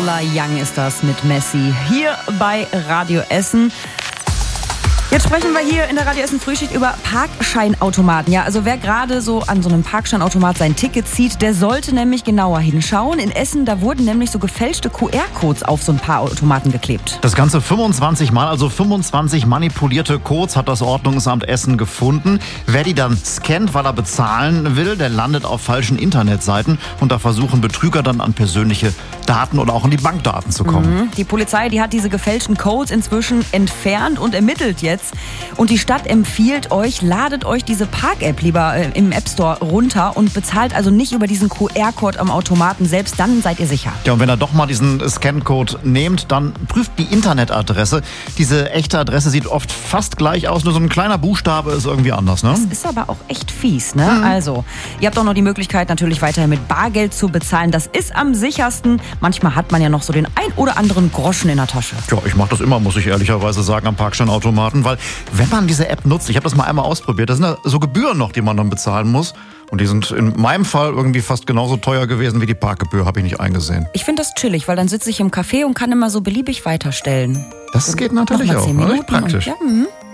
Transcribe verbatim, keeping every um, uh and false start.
Lola Young ist das mit Messi. Hier bei Radio Essen. Jetzt sprechen wir hier in der Radio Essen Frühschicht über Parkscheinautomaten. Ja, also wer gerade so an so einem Parkscheinautomat sein Ticket zieht, der sollte nämlich genauer hinschauen. In Essen, da wurden nämlich so gefälschte Q R-Codes auf so ein paar Automaten geklebt. Das Ganze fünfundzwanzig Mal, also fünfundzwanzig manipulierte Codes hat das Ordnungsamt Essen gefunden. Wer die dann scannt, weil er bezahlen will, der landet auf falschen Internetseiten. Und da versuchen Betrüger dann an persönliche Daten oder auch an die Bankdaten zu kommen. Mhm. Die Polizei, die hat diese gefälschten Codes inzwischen entfernt und ermittelt jetzt. Und die Stadt empfiehlt euch, ladet euch diese Park-App lieber äh, im App Store runter und bezahlt also nicht über diesen Q R-Code am Automaten. Selbst dann seid ihr sicher. Ja, und wenn ihr doch mal diesen Scan-Code nehmt, dann prüft die Internetadresse. Diese echte Adresse sieht oft fast gleich aus, nur so ein kleiner Buchstabe ist irgendwie anders, ne? Das ist aber auch echt fies, ne? Mhm. Also, ihr habt auch noch die Möglichkeit, natürlich weiterhin mit Bargeld zu bezahlen. Das ist am sichersten. Manchmal hat man ja noch so den ein oder anderen Groschen in der Tasche. Ja, ich mache das immer, muss ich ehrlicherweise sagen, am Parkscheinautomaten, weil wenn man diese App nutzt, ich habe das mal einmal ausprobiert, da sind da so Gebühren noch, die man dann bezahlen muss. Und die sind in meinem Fall irgendwie fast genauso teuer gewesen wie die Parkgebühr, habe ich nicht eingesehen. Ich finde das chillig, weil dann sitze ich im Café und kann immer so beliebig weiterstellen. Das geht natürlich auch, zehn Minuten praktisch. Und, ja,